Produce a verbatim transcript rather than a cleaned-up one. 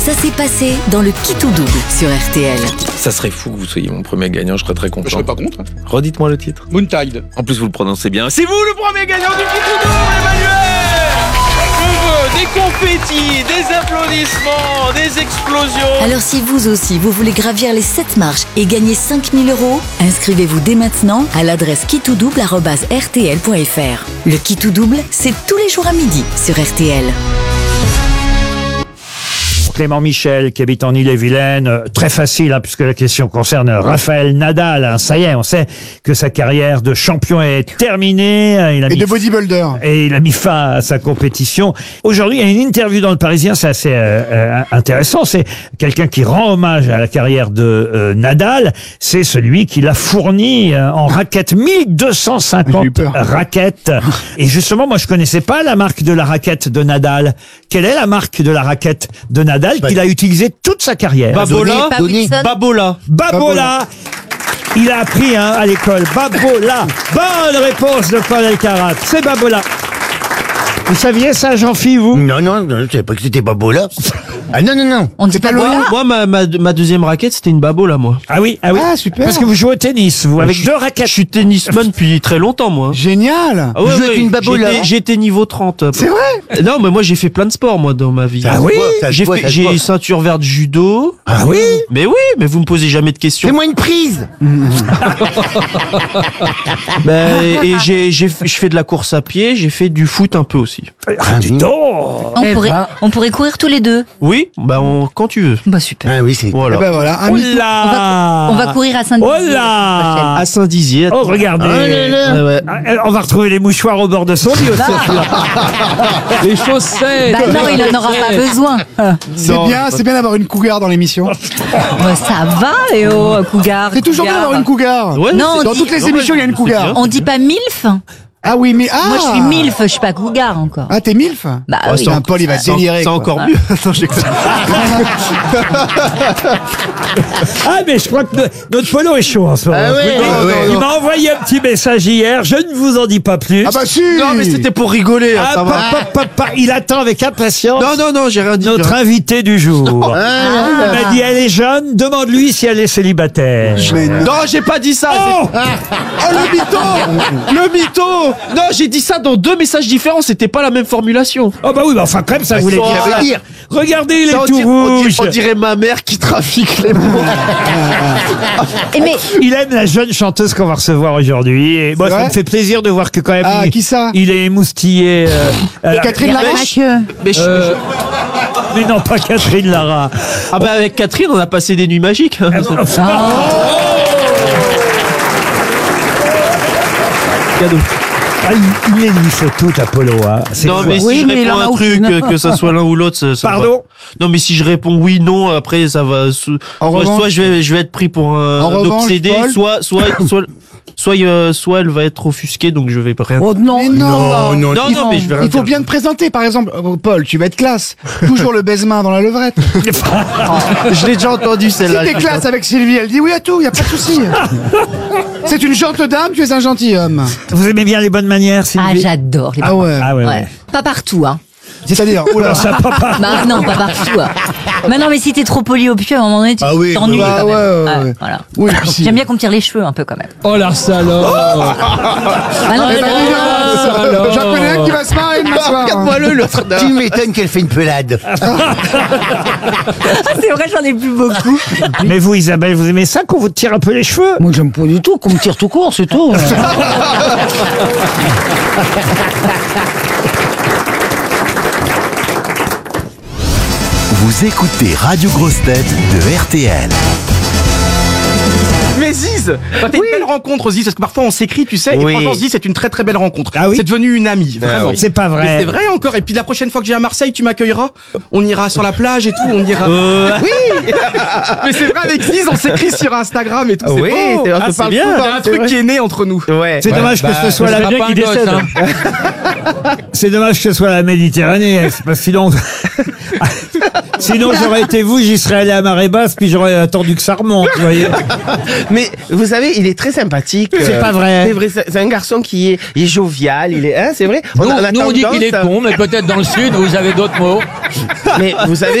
Ça s'est passé dans le Qui tout double sur R T L. Ça serait fou que vous soyez mon premier gagnant, je serais très content. Je serais pas contre. Redites-moi le titre. Moontide. En plus, vous le prononcez bien. C'est vous le premier gagnant du Qui tout double, Emmanuel. Je veux des confettis, des applaudissements, des explosions. Alors si vous aussi, vous voulez gravir les sept marches et gagner cinq mille euros, inscrivez-vous dès maintenant à l'adresse qui tout double arobase r t l point f r. Le Qui tout double, c'est tous les jours à midi sur R T L. Clément Michel, qui habite en Ille-et-Vilaine. Euh, très facile, hein, puisque la question concerne Raphaël Nadal. Hein. Ça y est, on sait que sa carrière de champion est terminée. Il a Et mis de bodybuilder. Et il a mis fin à sa compétition. Aujourd'hui, il y a une interview dans Le Parisien, c'est assez euh, euh, intéressant. C'est quelqu'un qui rend hommage à la carrière de euh, Nadal. C'est celui qui l'a fourni euh, en raquettes, mille deux cent J'ai cinquante eu peur. raquettes. Et justement, moi, je connaissais pas la marque de la raquette de Nadal. Quelle est la marque de la raquette de Nadal qu'il a utilisée toute sa carrière? Babola, Pas Wilson. Babola. Babola. Il a appris hein, à l'école. Babola. Bonne réponse de Paul Elkarat. C'est Babola. Vous saviez ça, Jean-Philippe, vous? Non, non, non, je savais pas que c'était Babola. Ah non, non, non. On dit pas le Bola. Moi, ma, ma, ma deuxième raquette, c'était une Babola, moi. Ah oui, ah oui. Ah, super. Parce que vous jouez au tennis, vous, avec Je- deux raquettes. Je suis tennisman depuis très longtemps, moi. Génial. Ah ouais, Vous jouez ouais, avec une Babola. j'étais- J'étais niveau trente. C'est vrai. Non, mais moi, j'ai fait plein de sports, moi, dans ma vie. Ah oui. Ça se J'ai voit, fait- ça se j'ai voit. ceinture verte judo. Ah oui. Mais oui, mais vous me posez jamais de questions. Fais-moi une prise. Ben, et j'ai, j'ai, je fais de la course à pied, j'ai fait du foot un peu aussi. Ah, dis donc. On pourrait, on pourrait courir tous les deux. Oui, bah, on, quand tu veux. Bah super. Ah oui, c'est. Voilà. Eh ben voilà. Un Oh mytho. là. On va courir à Saint-Denis. Oh là. À Saint-Dizier. Oh, regardez. Ouais, ouais. Ah, On va retrouver les mouchoirs au bord de son lit aussi. Les chaussettes. Bah non, il en aura pas besoin. C'est Non, bien, c'est bien d'avoir une cougar dans l'émission. Bah, ça va, Léo, cougar. C'est toujours bien cougar. d'avoir une cougar. Ouais, Non, c'est- Dans dit- toutes les non, émissions, il y a une c'est cougar. bien. On dit pas milf. Ah oui, mais ah. Moi, je suis milf, je suis pas cougar encore. Ah, t'es milf. Bah Oh, oui. c'est Putain, Paul, il va C'est en- délirer. C'est quoi. encore mieux. Attends, j'ai Ah, mais je crois que no- notre polo est chaud en ce moment. Ah ouais, Oui, ouais, il ouais. m'a envoyé un petit message hier, je ne vous en dis pas plus. Ah bah si. Non, mais c'était pour rigoler. hein, Ah, ça va. pa- pa- pa- pa- il attend avec impatience Non, non, non, j'ai rien dit. notre invité du jour. Ah, Il m'a dit, elle est jeune, demande-lui si elle est célibataire. Mais non. Non, j'ai pas dit ça. Oh c'est- Oh, le mytho. Le mytho. Non, j'ai dit ça dans deux messages différents. C'était pas la même formulation. Oh bah oui, bah enfin quand même ça voulait ça dire. veut dire. Regardez, il est Ça, on, tout dirait, on dirait- rouge. on dirait ma mère qui trafique les mots. Et mais Il aime la jeune chanteuse qu'on va recevoir aujourd'hui. Et moi, C'est ça vrai me fait plaisir de voir que quand même. Ah, il, qui ça il est émoustillé. euh, euh, Catherine Larache. Mathieu. Mais je- Euh, je- mais non, pas Catherine Lara. Ah bah avec Catherine, on a passé des nuits magiques. hein. Cadeau. Ah, il, il éniffe tout, Apollo. Hein. C'est Non, fou. mais Oui, si je mais il réponds en a un truc, aucune. euh, que ça soit l'un ou l'autre, ça, ça Pardon va. Non, mais si je réponds oui, non, après ça va. so- En soit, revanche- soit je vais, je vais être pris pour un, En un revanche, obsédé, Paul- soit, soit, soit, soit, euh, soit elle va être offusquée, donc je vais pas rien. Oh non. Mais non. non, non. non, non, mais je vais rien Il faut dire. bien te présenter, par exemple. Euh, Paul, tu vas être classe. Toujours le baise-main dans la levrette. Je l'ai déjà entendu Si celle-là. t'es classe avec Sylvie, elle dit oui à tout, y a pas de souci. C'est une gentille dame, tu es un gentilhomme. Vous aimez bien les bonnes manières, Ah, Sylvie? j'adore les Ah ouais. Ah ouais, ouais. Ouais. Pas partout, hein. C'est-à-dire, oula. Alors, ça, papa. Bah non, pas partout. Hein. Mais non, mais si t'es trop poli au pied, à un moment donné, tu Ah oui, t'ennuies bah quand ouais, même. ouais, ouais. Voilà. Oui, puis si. J'aime bien qu'on me tire les cheveux un peu quand même. Oh la salope. Ah non, Eh mais ben, non, dis donc, non. j'en connais un qui va se marrer demain soir. Regarde-moi le l'autre. Tu m'étonnes qu'elle fait une pelade. Ah, c'est vrai, j'en ai plus beaucoup. Mais vous, Isabelle, vous aimez ça qu'on vous tire un peu les cheveux? Moi, j'aime pas du tout qu'on me tire tout court, c'est tout. Vous écoutez Radio Grosse Tête de R T L. Mais Ziz, quand t'as une belle rencontre, Ziz, parce que parfois on s'écrit, tu sais, Oui. et franchement, Ziz, c'est une très très belle rencontre. Ah oui C'est devenu une amie, vraiment. oui. C'est pas vrai. Mais c'est vrai encore. Et puis la prochaine fois que j'ai à Marseille, tu m'accueilleras. On ira sur la plage et tout, on ira. Oui. Mais c'est vrai, avec Ziz, on s'écrit sur Instagram et tout. C'est Oui, beau. c'est- on Ah, se c'est parle bien. souvent, Il y a un c'est truc vrai. qui est né entre nous. Ouais. C'est dommage que ce soit la qui décède. C'est dommage que ce soit la Méditerranée. C'est pas sinon. Sinon, j'aurais été vous, j'y serais allé à marée basse, puis j'aurais attendu que ça remonte, vous voyez. Mais vous savez, il est très sympathique. C'est euh, pas vrai. C'est vrai, c'est c'est un garçon qui est, il est jovial, il est, hein, c'est vrai. Nous, a- a nous, on dit tendance qu'il est à- con, mais peut-être dans le sud, vous avez d'autres mots. Mais vous savez,